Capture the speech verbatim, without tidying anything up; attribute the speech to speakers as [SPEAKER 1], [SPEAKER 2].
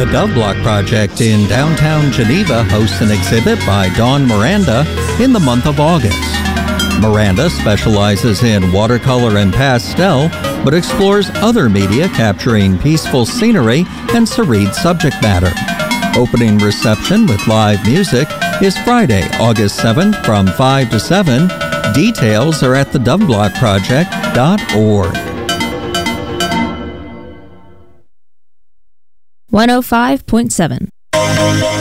[SPEAKER 1] The Dove Block Project in downtown Geneva hosts an exhibit by Dawn Miranda in the month of August. Miranda specializes in watercolor and pastel, but explores other media capturing peaceful scenery and serene subject matter. Opening reception with live music is Friday, August seventh from five to seven. Details are at the dove block project dot org.
[SPEAKER 2] one oh five point seven